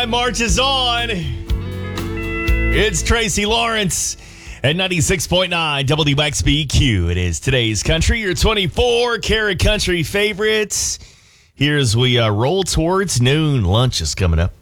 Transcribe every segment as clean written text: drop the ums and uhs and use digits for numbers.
time marches on. It's Tracy Lawrence at 96.9 WXBQ. It is today's country, your 24-karat country favorites. Here as we roll towards noon. Lunch is coming up.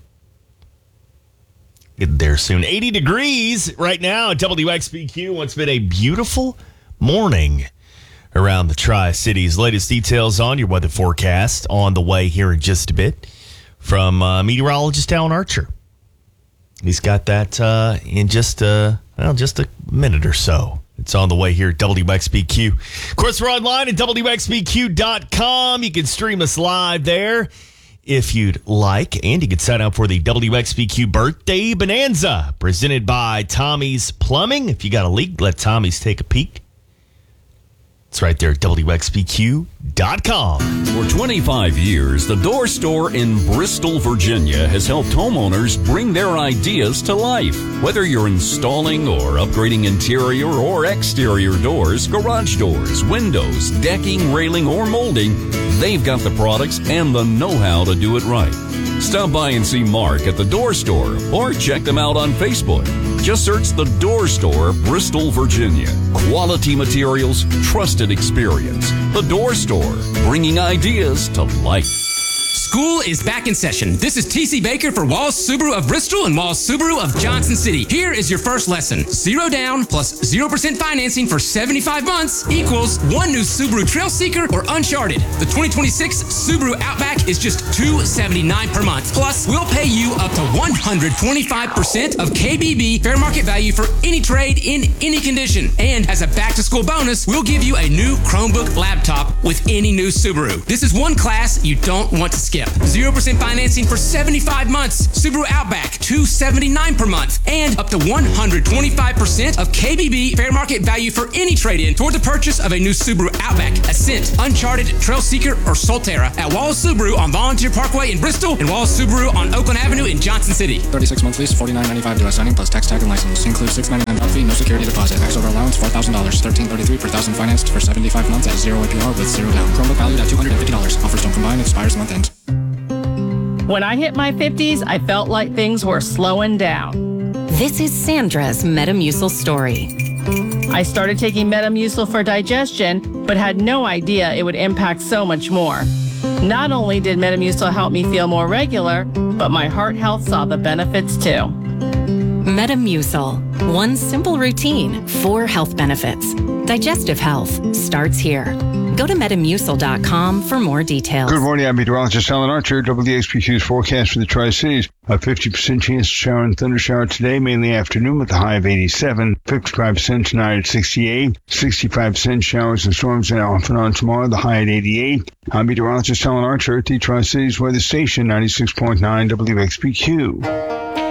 Get there soon. 80 degrees right now at WXBQ. It's been a beautiful morning around the Tri-Cities. Latest details on your weather forecast on the way here in just a bit from meteorologist Alan Archer. He's got that in just a minute or so. It's on the way here at WXBQ. Of course, we're online at WXBQ.com. You can stream us live there if you'd like. And you can sign up for the WXBQ Birthday Bonanza presented by Tommy's Plumbing. If you got a leak, let Tommy's take a peek. It's right there at WXBQ.com. For 25 years, the Door Store in Bristol, Virginia has helped homeowners bring their ideas to life. Whether you're installing or upgrading interior or exterior doors, garage doors, windows, decking, railing, or molding, they've got the products and the know-how to do it right. Stop by and see Mark at the Door Store or check them out on Facebook. Just search the Door Store, Bristol, Virginia. Quality materials, trusted experience. The Door Store, bringing ideas to life. School is back in session. This is TC Baker for Walls Subaru of Bristol and Walls Subaru of Johnson City. Here is your first lesson. 0 down plus 0% financing for 75 months equals one new Subaru Trail Seeker or Uncharted. The 2026 Subaru Outback is just $279 per month. Plus, we'll pay you up to 125% of KBB fair market value for any trade in any condition. And as a back-to-school bonus, we'll give you a new Chromebook laptop with any new Subaru. This is one class you don't want to skip. 0% financing for 75 months. Subaru Outback, $279 per month. And up to 125% of KBB fair market value for any trade-in toward the purchase of a new Subaru Outback, Ascent, Uncharted, Trail Seeker, or Solterra at Wallace Subaru on Volunteer Parkway in Bristol and Wallace Subaru on Oakland Avenue in Johnson City. 36 month lease, $49.95 due at signing plus tax tag and license. Includes $6.99 down fee, no security deposit. Tax over allowance, $4,000. $13.33 per thousand financed for 75 months at 0 APR with 0 down. Chromebook valued at $250. Offers don't combine, expires month end. When I hit my 50s, I felt like things were slowing down. This is Sandra's Metamucil story. I started taking Metamucil for digestion, but had no idea it would impact so much more. Not only did Metamucil help me feel more regular, but my heart health saw the benefits too. Metamucil. One simple routine, 4 health benefits. Digestive health starts here. Go to Metamucil.com for more details. Good morning, I'm meteorologist Alan Archer. WXBQ's forecast for the Tri-Cities. A 50% chance of shower and thunder shower today, mainly afternoon with a high of 87. 55% tonight at 68. 65% showers and storms off and on tomorrow, the high at 88. I'm meteorologist Alan Archer at the Tri-Cities Weather Station, 96.9 WXBQ.